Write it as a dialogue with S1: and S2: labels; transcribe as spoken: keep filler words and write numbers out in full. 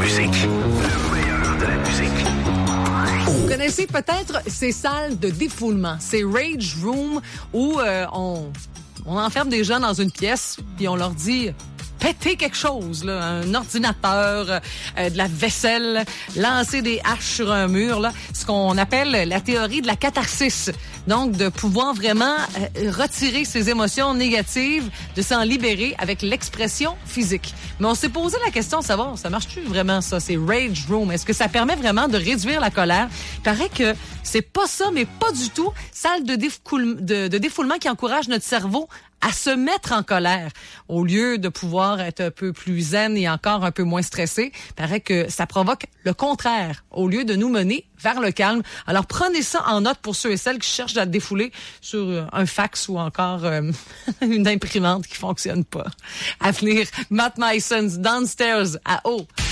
S1: musique. Le meilleur de la musique.
S2: Vous connaissez peut-être ces salles de défoulement, ces rage rooms où euh, on, on enferme des gens dans une pièce puis on leur dit péter quelque chose, là, un ordinateur, euh, de la vaisselle, lancer des haches sur un mur, là, ce qu'on appelle la théorie de la catharsis. Donc, de pouvoir vraiment euh, retirer ses émotions négatives, de s'en libérer avec l'expression physique. Mais on s'est posé la question de savoir, ça marche-tu vraiment ça, ces rage rooms? Est-ce que ça permet vraiment de réduire la colère? Il paraît que c'est pas ça, mais pas du tout. Salle de, défoule, de, de défoulement qui encourage notre cerveau à se mettre en colère au lieu de pouvoir être un peu plus zen et encore un peu moins stressé. Il paraît que ça provoque le contraire au lieu de nous mener vers le calme. Alors prenez ça en note pour ceux et celles qui cherchent à défouler sur un fax ou encore euh, une imprimante qui fonctionne pas. À venir, Matt Mason's Downstairs à O.